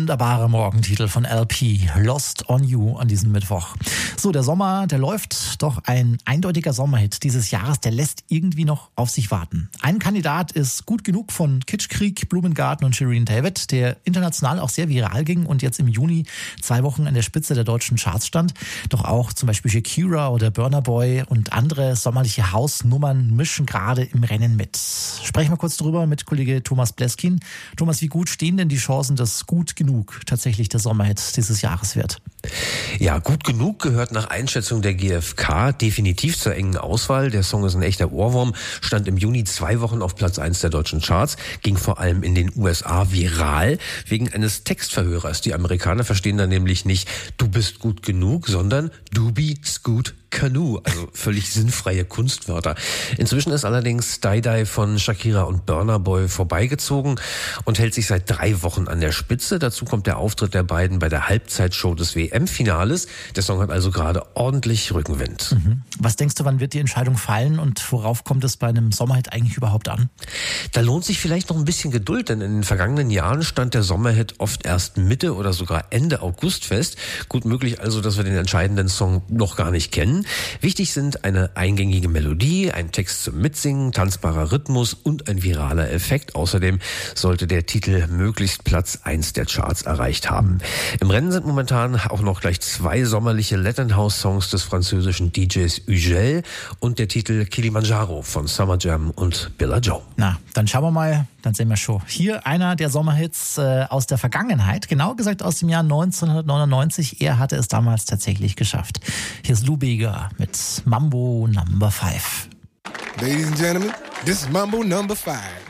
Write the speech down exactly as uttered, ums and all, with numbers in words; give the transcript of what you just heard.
wunderbarer Morgentitel von L P, Lost on You an diesem Mittwoch. So, der Sommer, der läuft, doch ein eindeutiger Sommerhit dieses Jahres, der lässt irgendwie noch auf sich warten. Ein Kandidat ist Gut genug von Kitschkrieg, Blumengarten und Shirin David, der international auch sehr viral ging und jetzt im Juni zwei Wochen an der Spitze der deutschen Charts stand. Doch auch zum Beispiel Shakira oder Burna Boy und andere sommerliche Hausnummern mischen gerade im Rennen mit. Sprechen wir kurz drüber mit Kollege Thomas Bleskin. Thomas, wie gut stehen denn die Chancen, dass Gut genug tatsächlich der Sommerhit dieses Jahres wird? Ja, Gut genug gehört nach Einschätzung der G F K definitiv zur engen Auswahl. Der Song ist ein echter Ohrwurm, stand im Juni zwei Wochen auf Platz eins der deutschen Charts, ging vor allem in den U S A viral wegen eines Textverhörers. Die Amerikaner verstehen da nämlich nicht, du bist gut genug, sondern du bist gut Canoe, also völlig sinnfreie Kunstwörter. Inzwischen ist allerdings Die Die von Shakira und Burna Boy vorbeigezogen und hält sich seit drei Wochen an der Spitze. Dazu kommt der Auftritt der beiden bei der Halbzeitshow des W M-Finales. Der Song hat also gerade ordentlich Rückenwind. Mhm. Was denkst du, wann wird die Entscheidung fallen und worauf kommt es bei einem Sommerhit eigentlich überhaupt an? Da lohnt sich vielleicht noch ein bisschen Geduld, denn in den vergangenen Jahren stand der Sommerhit oft erst Mitte oder sogar Ende August fest. Gut möglich also, dass wir den entscheidenden Song noch gar nicht kennen. Wichtig sind eine eingängige Melodie, ein Text zum Mitsingen, tanzbarer Rhythmus und ein viraler Effekt. Außerdem sollte der Titel möglichst Platz eins der Charts erreicht haben. Im Rennen sind momentan auch noch gleich zwei sommerliche Latin House Songs des französischen D Js Ugel und der Titel Kilimanjaro von Summer Jam und Billa Joe. Na, dann schauen wir mal, dann sehen wir schon. Hier einer der Sommerhits äh, aus der Vergangenheit, genau gesagt aus dem Jahr neunzehnhundertneunundneunzig. Er hatte es damals tatsächlich geschafft. Hier ist Lou Bega mit Mambo Number Five. Ladies and gentlemen, this is Mambo Number Five.